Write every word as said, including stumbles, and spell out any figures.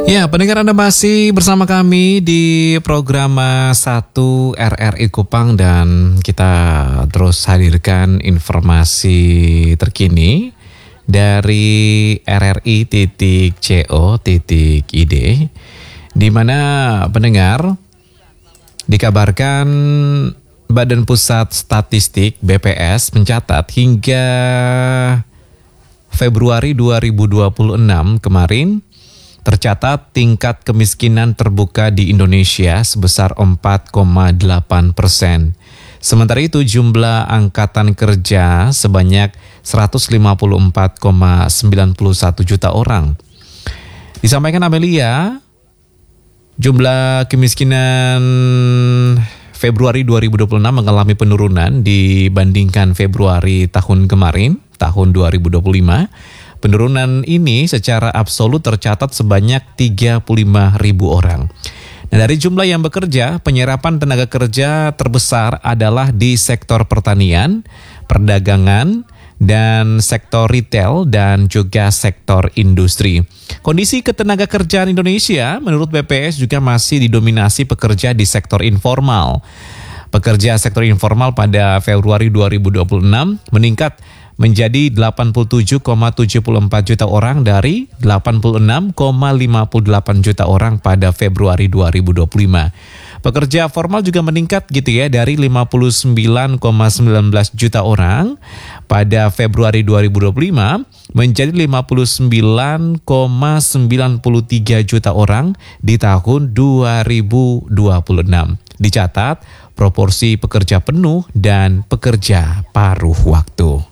Ya, pendengar Anda masih bersama kami di program satu R R I Kupang dan kita terus hadirkan informasi terkini dari R R I titik co titik id, di mana pendengar dikabarkan Badan Pusat Statistik B P S mencatat hingga Februari dua ribu dua puluh enam kemarin tercatat tingkat kemiskinan terbuka di Indonesia sebesar empat koma delapan persen. Sementara itu jumlah angkatan kerja sebanyak seratus lima puluh empat koma sembilan satu juta orang. Disampaikan Amelia, jumlah kemiskinan Februari dua ribu dua puluh enam mengalami penurunan dibandingkan Februari tahun kemarin, tahun dua ribu dua puluh lima. Penurunan ini secara absolut tercatat sebanyak tiga puluh lima ribu orang. Nah, dari jumlah yang bekerja, penyerapan tenaga kerja terbesar adalah di sektor pertanian, perdagangan, dan sektor retail dan juga sektor industri. Kondisi ketenaga kerjaan Indonesia menurut B P S juga masih didominasi pekerja di sektor informal. Pekerja sektor informal pada Februari dua ribu dua puluh enam meningkat menjadi delapan puluh tujuh koma tujuh empat juta orang dari delapan puluh enam koma lima delapan juta orang pada Februari dua ribu dua puluh lima. Pekerja formal juga meningkat gitu ya, dari lima puluh sembilan koma satu sembilan juta orang pada Februari dua ribu dua puluh lima menjadi lima puluh sembilan koma sembilan tiga juta orang di tahun dua ribu dua puluh enam. Dicatat proporsi pekerja penuh dan pekerja paruh waktu.